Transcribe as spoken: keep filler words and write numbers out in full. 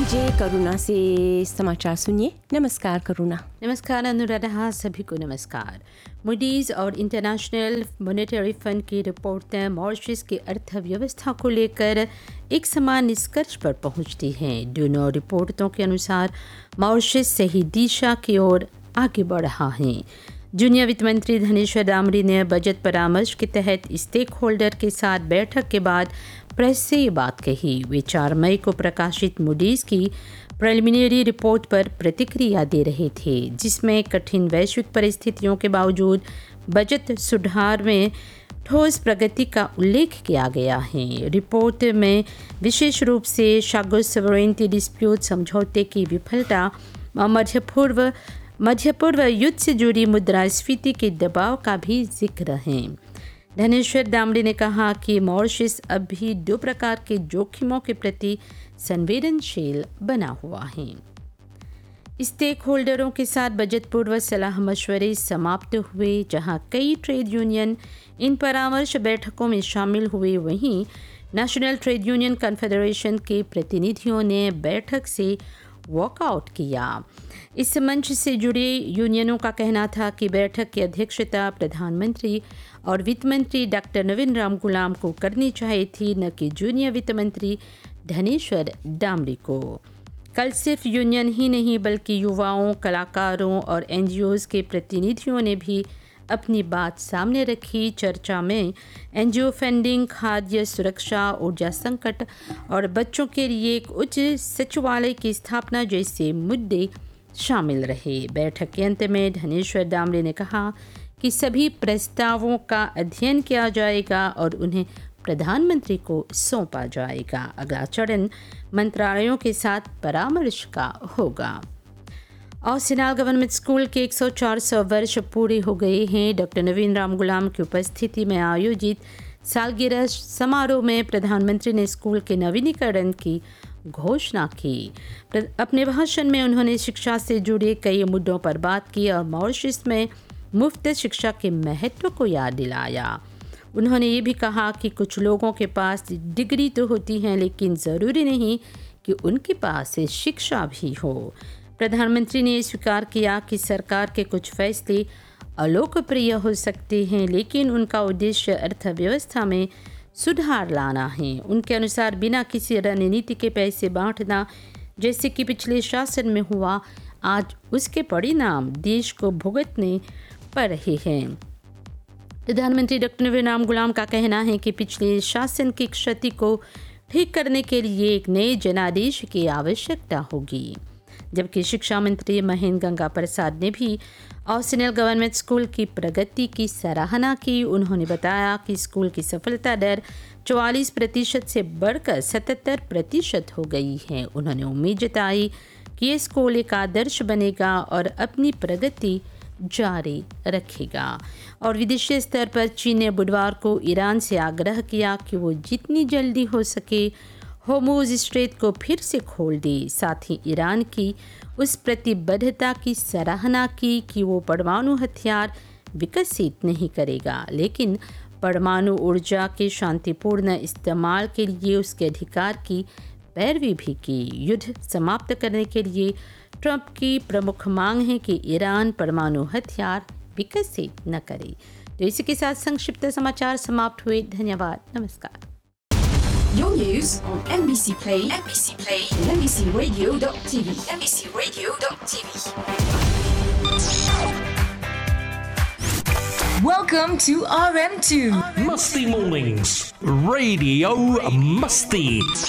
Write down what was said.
लीजिए करुणा से समाचार सुनिए। नमस्कार करुणा। नमस्कार अनुराधा, सभी को नमस्कार। मूडीज और इंटरनेशनल मॉनेटरी फंड की रिपोर्टें मॉरिशस की अर्थव्यवस्था को लेकर एक समान निष्कर्ष पर पहुंचती हैं। दोनों रिपोर्टों के अनुसार मॉरिशस सही दिशा की ओर आगे बढ़ रहा है। जूनियर वित्त मंत्री धनेश्वर डामरी ने बजट परामर्श के तहत स्टेक होल्डर के साथ बैठक के बाद प्रेस से ये बात कही। वे चार मई को प्रकाशित मूडीज की प्रिलिमिनरी रिपोर्ट पर प्रतिक्रिया दे रहे थे, जिसमें कठिन वैश्विक परिस्थितियों के बावजूद बजट सुधार में ठोस प्रगति का उल्लेख किया गया है। रिपोर्ट में विशेष रूप से शागो सॉवरेनिटी डिस्प्यूट समझौते की विफलता और मध्य पूर्व मध्य पूर्व युद्ध से जुड़ी मुद्रास्फीति के दबाव का भी जिक्र है। धनेश्वर डामरी ने कहा कि मॉरिशस अब भी दो प्रकार के जोखिमों के प्रति संवेदनशील बना हुआ है। स्टेक होल्डरों के साथ बजट पूर्व सलाह मशवरे समाप्त हुए, जहां कई ट्रेड यूनियन इन परामर्श बैठकों में शामिल हुए। वहीं नेशनल ट्रेड यूनियन कॉन्फेडरेशन के प्रतिनिधियों ने बैठक से वॉकआउट किया। इस मंच से जुड़े यूनियनों का कहना था कि बैठक की अध्यक्षता प्रधानमंत्री और वित्त मंत्री डॉक्टर नवीन राम गुलाम को करनी चाहिए थी, न कि जूनियर वित्त मंत्री धनेश्वर डामरी को। कल सिर्फ यूनियन ही नहीं बल्कि युवाओं, कलाकारों और एनजीओज़ के प्रतिनिधियों ने भी अपनी बात सामने रखी। चर्चा में एनजीओ फंडिंग, खाद्य सुरक्षा, ऊर्जा संकट और बच्चों के लिए एक उच्च सचिवालय की स्थापना जैसे मुद्दे शामिल रहे। बैठक के अंत में धनेश्वर डामरी ने कहा कि सभी प्रस्तावों का अध्ययन किया जाएगा और उन्हें प्रधानमंत्री को सौंपा जाएगा। अगला चरण मंत्रालयों के साथ परामर्श का होगा। और सिनाल गवर्नमेंट स्कूल के एक सौ चार सौ वर्ष पूरे हो गए हैं। डॉक्टर नवीन राम गुलाम की उपस्थिति में आयोजित सालगिरह समारोह में प्रधानमंत्री ने स्कूल के नवीनीकरण की घोषणा की। अपने भाषण में उन्होंने शिक्षा से जुड़े कई मुद्दों पर बात की और मॉरिशस में मुफ्त शिक्षा के महत्व को याद दिलाया। उन्होंने ये भी कहा कि कुछ लोगों के पास डिग्री तो होती हैं, लेकिन ज़रूरी नहीं कि उनके पास शिक्षा भी हो। प्रधानमंत्री ने स्वीकार किया कि सरकार के कुछ फैसले अलोकप्रिय हो सकते हैं, लेकिन उनका उद्देश्य अर्थव्यवस्था में सुधार लाना है। उनके अनुसार बिना किसी रणनीति के पैसे बांटना, जैसे कि पिछले शासन में हुआ, आज उसके परिणाम देश को भुगतने पड़ रहे हैं। प्रधानमंत्री डॉक्टर नवीन राम गुलाम का कहना है कि पिछले शासन की क्षति को ठीक करने के लिए एक नए जनादेश की आवश्यकता होगी। जबकि शिक्षा मंत्री महेंद्र गंगा प्रसाद ने भी ऑसिनल गवर्नमेंट स्कूल की प्रगति की सराहना की। उन्होंने बताया कि स्कूल की सफलता दर चौवालीस प्रतिशत से बढ़कर सतहत्तर प्रतिशत हो गई है। उन्होंने उम्मीद जताई कि ये स्कूल एक आदर्श बनेगा और अपनी प्रगति जारी रखेगा। और विदेशी स्तर पर चीन ने बुधवार को ईरान से आग्रह किया कि वो जितनी जल्दी हो सके होर्मुज़ स्ट्रेट को फिर से खोल दे। साथ ही ईरान की उस प्रतिबद्धता की सराहना की कि वो परमाणु हथियार विकसित नहीं करेगा, लेकिन परमाणु ऊर्जा के शांतिपूर्ण इस्तेमाल के लिए उसके अधिकार की पैरवी भी की। युद्ध समाप्त करने के लिए ट्रंप की प्रमुख मांग है कि ईरान परमाणु हथियार विकसित न करे। तो इसी के साथ संक्षिप्त समाचार समाप्त हुए। धन्यवाद, नमस्कार। Your news on M B C Play, M B C Play, and M B C Radio dot T V, M B C Radio dot T V. Welcome to R M two Musty Mornings, Radio Musty.